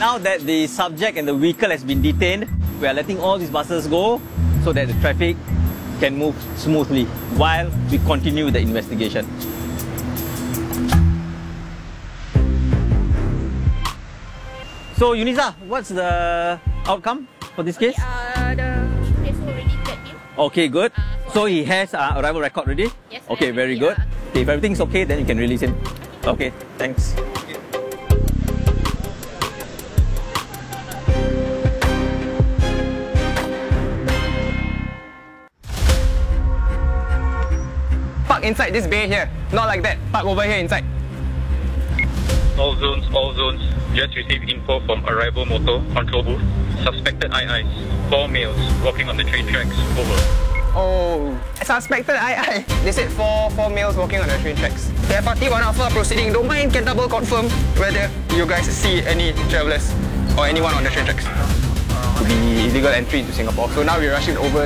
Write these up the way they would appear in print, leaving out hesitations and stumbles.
Now that the subject and the vehicle has been detained, we are letting all these buses go so that the traffic can move smoothly while we continue the investigation. So Yuniza, what's the outcome for this case? The police already checked him. Okay, good. So he has arrival record already? Yes. Okay, very good. Okay, if everything's okay, then you can release him. Okay, thanks. Park inside this bay here. Not like that. Park over here inside. All zones. Just received info from arrival motor control booth. Suspected IIs. 4 males walking on the train tracks. Over. Oh, suspected I. They said four males walking on the train tracks. The FRT 1 Alpha proceeding. Don't mind, can double confirm whether you guys see any travellers or anyone on the train tracks. Could be illegal entry into Singapore. So now we're rushing over.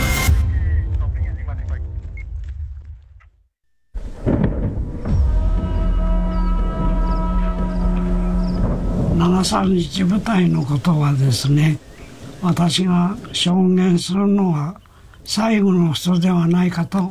731部隊のことはですね、私が証言するのは最後の人ではないかと。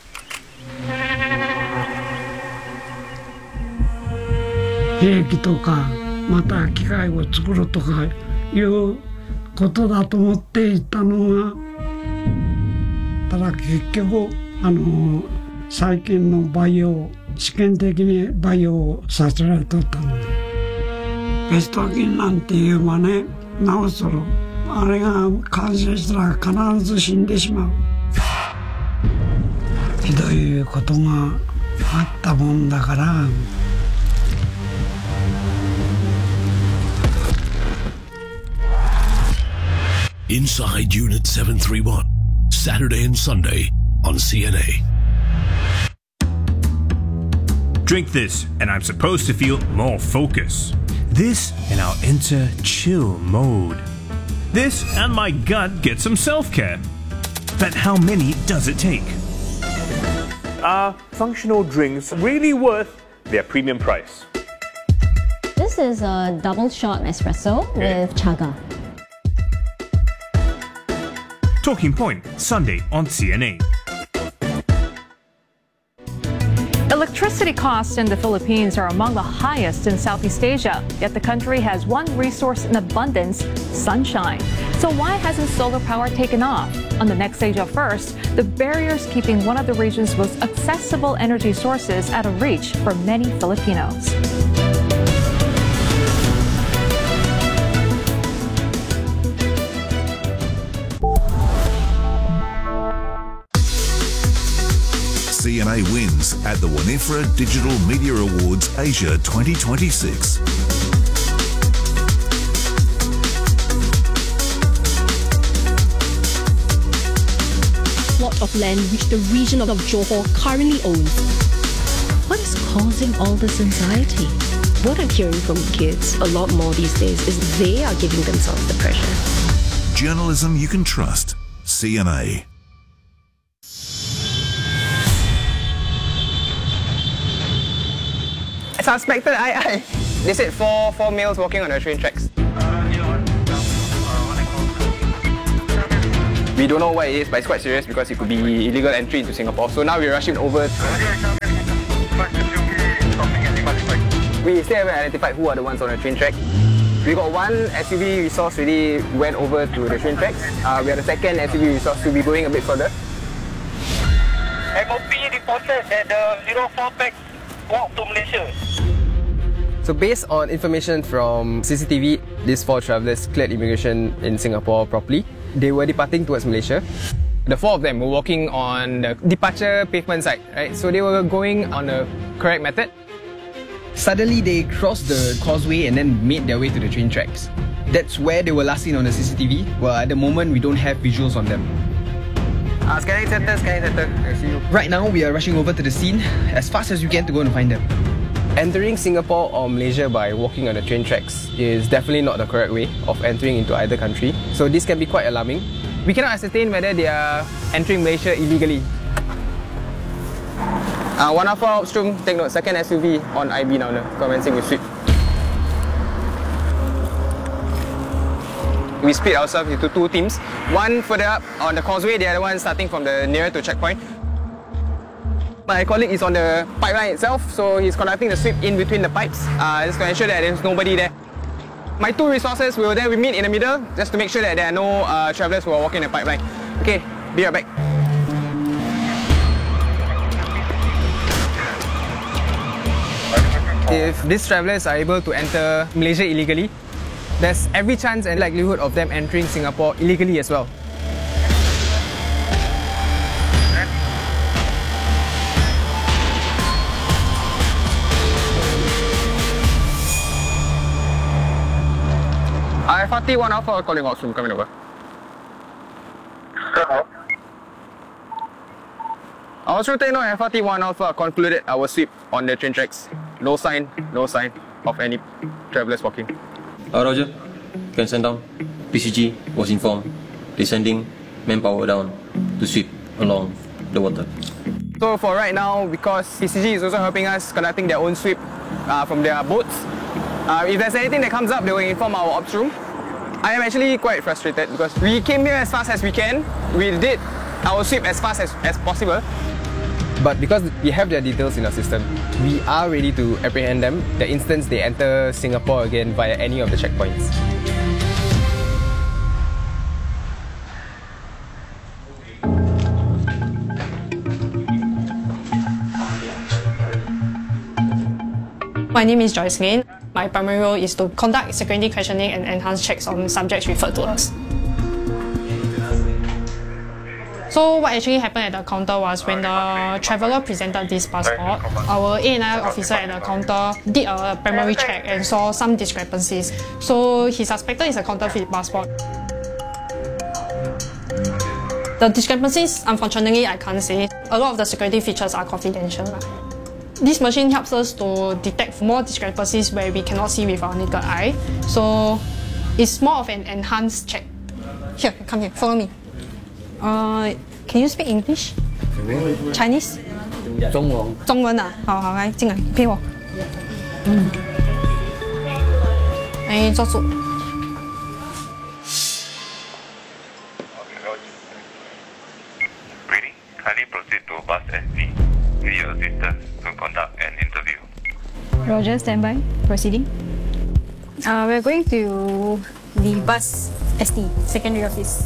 兵器とかまた機械を作るとかいうことだと思っていたのが、ただ結局最近の培養、試験的に培養させられとったので、ベスト菌なんていうばね、なおそろあれが感染したら必ず死んでしまう。ひどいことがあったもんだから。 Inside Unit 731, Saturday and Sunday on CNA. Drink this, and I'm supposed to feel more focus. This, and I'll enter chill mode. This, and my gut gets some self-care. But how many does it take? Are functional drinks really worth their premium price? This is a double shot espresso with chaga. Talking Point, Sunday on CNA. Electricity costs in the Philippines are among the highest in Southeast Asia, yet the country has one resource in abundance, sunshine. So why hasn't solar power taken off? On the next Asia First, the barriers keeping one of the region's most accessible energy sources out of reach for many Filipinos. CNA wins at the Winifred Digital Media Awards Asia 2026. Plot of land which the region of Johor currently owns. What is causing all this anxiety? What I'm hearing from kids a lot more these days is they are giving themselves the pressure. Journalism you can trust. CNA. Suspected I. They said four males walking on the train tracks. We don't know what it is, but it's quite serious because it could be illegal entry into Singapore. So now we're rushing over. We still haven't identified who are the ones on the train track. We got one SUV resource really went over to the train tracks. We have the second SUV resource to be going a bit further. MOP reported that the 04 pack walked to Malaysia. So based on information from CCTV, these 4 travellers cleared immigration in Singapore properly. They were departing towards Malaysia. The 4 of them were walking on the departure pavement side, right? So they were going on the correct method. Suddenly they crossed the causeway and then made their way to the train tracks. That's where they were last seen on the CCTV. Well, at the moment we don't have visuals on them. Scanning center. Right now we are rushing over to the scene as fast as we can to go and find them. Entering Singapore or Malaysia by walking on the train tracks is definitely not the correct way of entering into either country. So this can be quite alarming. We cannot ascertain whether they are entering Malaysia illegally. 1 Alpha Upstream, take note, second SUV on IB now, commencing with sweep. We split ourselves into 2 teams. One further up on the causeway, the other one starting from the nearer to checkpoint. My colleague is on the pipeline itself, so he's conducting the sweep in between the pipes, just to ensure that there's nobody there. My 2 resources will then meet in the middle, just to make sure that there are no travellers who are walking the pipeline. Okay, be right back. If these travellers are able to enter Malaysia illegally, there's every chance and likelihood of them entering Singapore illegally as well. FRT 1 Alpha calling Oxford, coming over. I was rotating on FRT 1 Alpha concluded our sweep on the train tracks. No sign of any travellers walking. Roger. Can send down. PCG was informed. They're sending manpower down to sweep along the water. So for right now, because PCG is also helping us conducting their own sweep from their boats, if there's anything that comes up, they will inform our ops room. I am actually quite frustrated because we came here as fast as we can. We did our sweep as fast as possible. But because we have their details in our system, we are ready to apprehend them the instant they enter Singapore again via any of the checkpoints. My name is Joyce Lin. My primary role is to conduct security questioning and enhance checks on subjects referred to us. So what actually happened at the counter was when the traveller presented this passport, our A&I officer at the counter did a primary check and saw some discrepancies. So he suspected it's a counterfeit passport. The discrepancies, unfortunately, I can't say. A lot of the security features are confidential. This machine helps us to detect more discrepancies where we cannot see with our naked eye. So it's more of an enhanced check. Here, come here, follow me. Can you speak English? Chinese? 中文。 中文啊，好好来，进来陪我。哎，坐住。 Ready? Kindly proceed to bus SD. Need your assistance to conduct an interview. Roger, stand by. Proceeding. We're going to the bus SD, secondary office.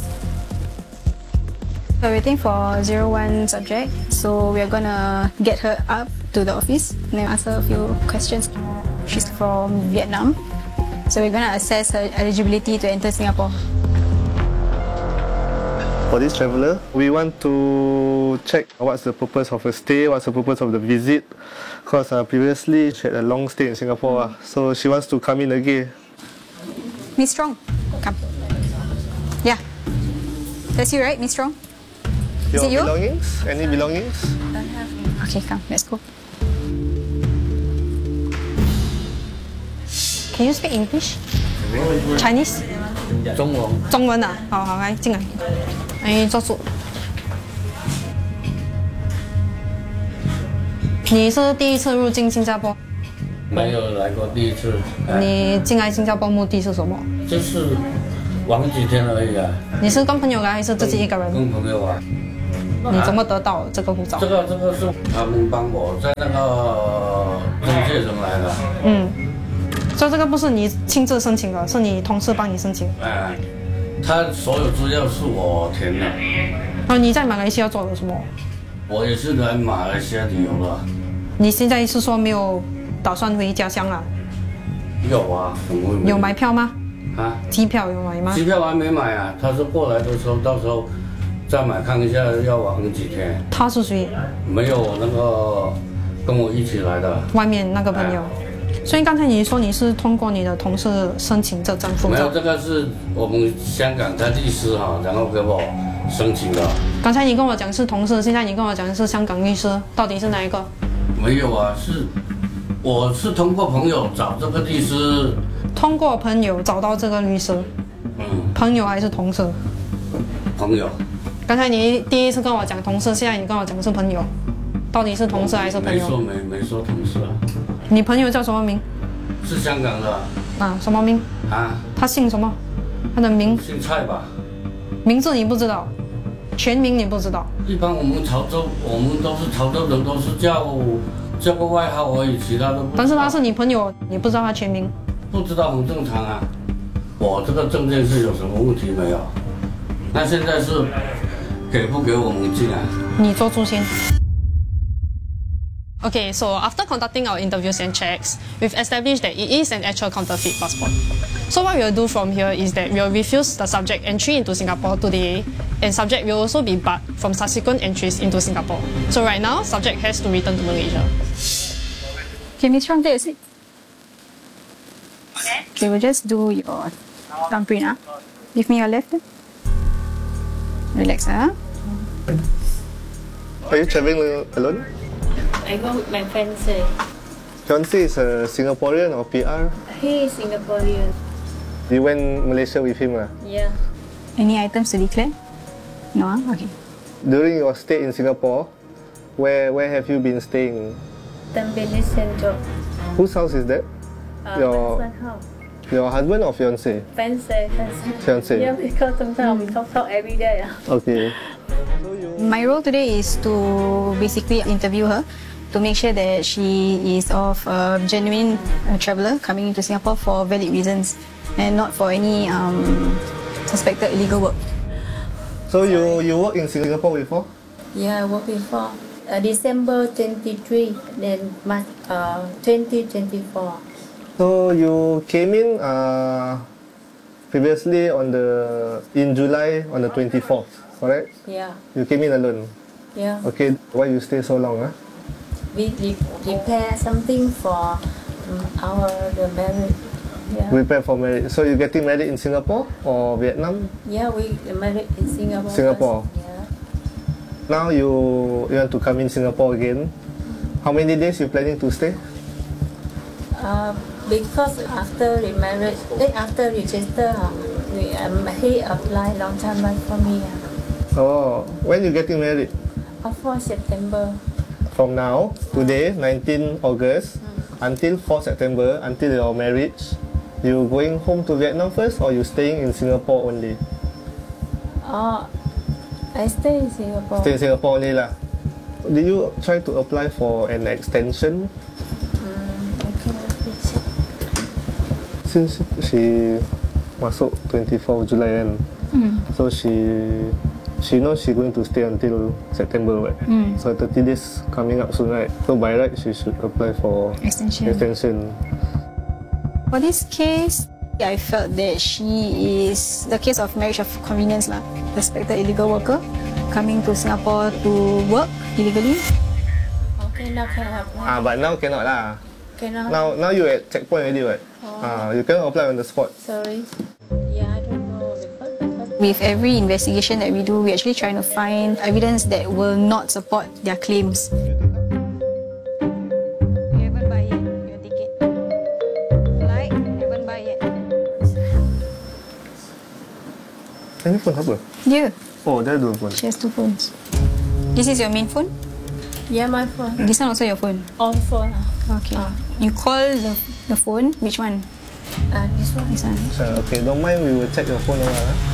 We're waiting for 01 subject, so we're gonna get her up to the office and then ask her a few questions. She's from Vietnam, so we're gonna assess her eligibility to enter Singapore. For this traveller, we want to check what's the purpose of her stay, what's the purpose of the visit, because previously she had a long stay in Singapore, so she wants to come in again. Miss Strong, come. Yeah, that's you, right, Miss Strong? Is it you? Belongings? Any belongings? Don't have. Okay, come, let's go. Can you speak English? Chinese? 中文。 中文啊，好好来，进来。哎，坐住。你是第一次入境新加坡？ 没有来过第一次。 你进来新加坡目的是什么？ 就是玩几天而已啊。 你是跟朋友来还是自己一个人？ 跟朋友啊。 你怎么得到这个护照？ 这个是他们帮我在那个中介城来的。 嗯，所以这个不是你亲自申请的，是你同事帮你申请。 哎，他所有资料是我填的。 你在马来西亚做了什么？ 我也是来马来西亚旅游的。 你现在是说没有打算回家乡了？ 有啊，怎么会没有？ 有买票吗？ 啊？ 机票有买吗？ 机票还没买啊，他是过来的时候，到时候再买看一下要玩几天。 他是谁？ 没有那个跟我一起来的。 外面那个朋友。所以刚才你说你是通过你的同事申请这张护照？ 没有，这个是我们香港的律师哈，然后给我申请的。 刚才你跟我讲是同事，现在你跟我讲是香港律师，到底是哪一个？ 没有啊，我是通过朋友找这个律师。 通过朋友找到这个律师。朋友还是同事？ 朋友。 刚才你第一次跟我讲同事，现在你跟我讲是朋友，到底是同事还是朋友？ 没说同事啊。 你朋友叫什么名？ 是香港的。 啊，什么名？ 啊？ 他姓什么？ 他的名姓蔡吧？ 名字你不知道，全名你不知道。 一般我们潮州，我们都是潮州人，都是叫个外号而已，其他都不知道。 但是他是你朋友，你不知道他全名？ 不知道很正常啊。我这个证件是有什么问题没有？那现在是给不给我们进来？ 你做主先。Okay, so after conducting our interviews and checks, we've established that it is an actual counterfeit passport. So what we'll do from here is that we'll refuse the subject entry into Singapore today, and subject will also be barred from subsequent entries into Singapore. So right now, subject has to return to Malaysia. Okay, Miss Chong, take a seat. Okay, we'll just do your thumbprint. Give me your left hand. Relax. Are you traveling alone? I go with my fiancé. Fiancé is a Singaporean or PR? He is Singaporean. You went Malaysia with him lah? Yeah. Any items to declare? No? Okay. During your stay in Singapore, where have you been staying? Tampines Central. Whose house is that? Your house. Your husband or fiancé? Fiancé. Fiancé. Yeah, because sometimes we talk every day. Okay. My role today is to basically interview her to make sure that she is of a genuine traveller coming into Singapore for valid reasons and not for any suspected illegal work. So you work in Singapore before? Yeah, I worked before. December 23, then March 2024. So you came in previously in July on the 24th, correct? Yeah. You came in alone? Yeah. Okay, why you stay so long? We prepare something for the marriage. Yeah. Prepare for marriage. So you're getting married in Singapore or Vietnam? Yeah, we married in Singapore. Singapore. First. Yeah. Now you want to come in Singapore again. How many days you planning to stay? Because after the marriage, after register, he applied long time back for me. Oh, when you getting married? 4 September. From now, today, 19 August, until 4 September, until your marriage, you going home to Vietnam first or you staying in Singapore only? I stay in Singapore. Stay in Singapore only lah. Did you try to apply for an extension? Since she masuk 24 July kan, so she knows she's going to stay until September, right? So 30 days coming up soon, right? So by right, she should apply for extension. For this case, I felt that she is the case of marriage of convenience lah. Suspected illegal worker coming to Singapore to work illegally. Okay, now can I apply? But now cannot lah. Cannot. Now you at checkpoint already, right? You cannot apply on the spot. Sorry. Yeah, I don't know. With every investigation that we do, we're actually trying to find evidence that will not support their claims. You haven't buy yet your ticket. Flight, haven't buy yet. Ini phone apa? Yeah. Oh, there are 2 phones. She has 2 phones. This is your main phone? Yeah, my phone. This one also your phone? On phone. Okay. You call the phone, which one? This one. This one. Okay, don't mind, we will check your phone.